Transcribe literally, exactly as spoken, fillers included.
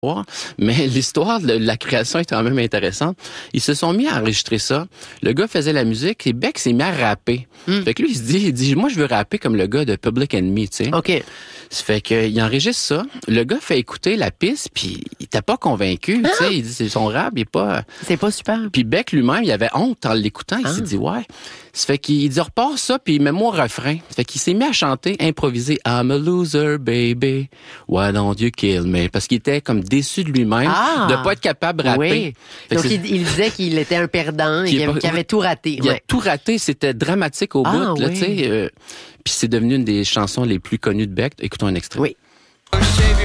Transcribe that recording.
Mais l'histoire de la création est quand même intéressante. Ils se sont mis à enregistrer ça. Le gars faisait la musique et Beck s'est mis à rapper. Mm. Fait que lui, il se dit, il dit, moi, je veux rapper comme le gars de Public Enemy, tu sais. OK. Ça fait qu'il enregistre ça. Le gars fait écouter la piste, puis il était pas convaincu, ah! tu sais. Il dit, c'est son rap, il est pas... C'est pas super. Puis Beck lui-même, il avait honte en l'écoutant. Il ah. s'est dit, ouais. Ça fait qu'il dit, repars ça, puis mets-moi au refrain. Ça fait qu'il s'est mis à chanter, improviser « I'm a loser, baby, why don't you kill me ?» Parce qu'il était comme déçu de lui-même, ah. de pas être capable de rapper. Oui. Donc, il, il disait qu'il était un perdant, qu'il avait, qu'il avait tout raté. Il ouais. a tout raté, c'était dramatique au ah, bout, là, oui. tu sais. Euh, puis c'est devenu une des chansons les plus connues de Beck. Écoutons un extrait. Oui.